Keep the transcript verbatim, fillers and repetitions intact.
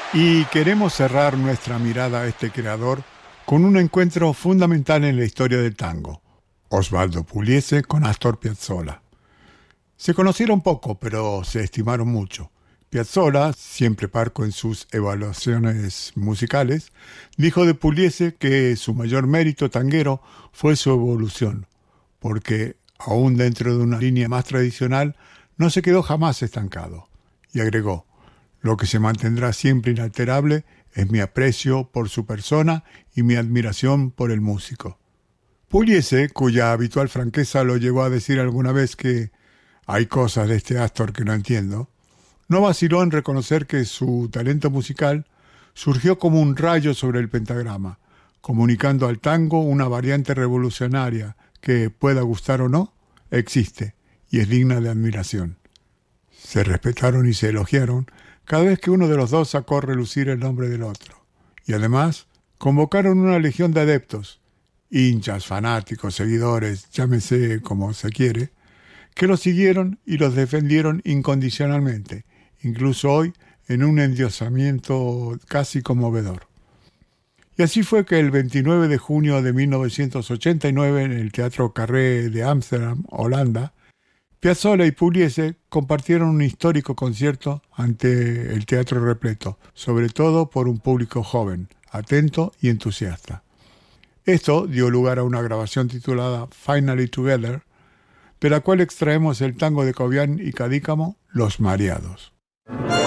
Y queremos cerrar nuestra mirada a este creador con un encuentro fundamental en la historia del tango. Osvaldo Pugliese con Astor Piazzolla. Se conocieron poco, pero se estimaron mucho. Piazzolla, siempre parco en sus evaluaciones musicales, dijo de Pugliese que su mayor mérito tanguero fue su evolución, porque, aún dentro de una línea más tradicional, no se quedó jamás estancado. Y agregó: lo que se mantendrá siempre inalterable es mi aprecio por su persona y mi admiración por el músico. Pugliese, cuya habitual franqueza lo llevó a decir alguna vez que hay cosas de este Astor que no entiendo, no vaciló en reconocer que su talento musical surgió como un rayo sobre el pentagrama, comunicando al tango una variante revolucionaria que, pueda gustar o no, existe y es digna de admiración. Se respetaron y se elogiaron cada vez que uno de los dos sacó a relucir el nombre del otro. Y además, convocaron una legión de adeptos, hinchas, fanáticos, seguidores, llámese como se quiere, que los siguieron y los defendieron incondicionalmente, incluso hoy en un endiosamiento casi conmovedor. Y así fue que el veintinueve de junio de mil novecientos ochenta y nueve, en el Teatro Carré de Ámsterdam, Holanda, Piazzolla y Pugliese compartieron un histórico concierto ante el teatro repleto, sobre todo por un público joven, atento y entusiasta. Esto dio lugar a una grabación titulada Finally Together, de la cual extraemos el tango de Cobián y Cadícamo, Los Mareados.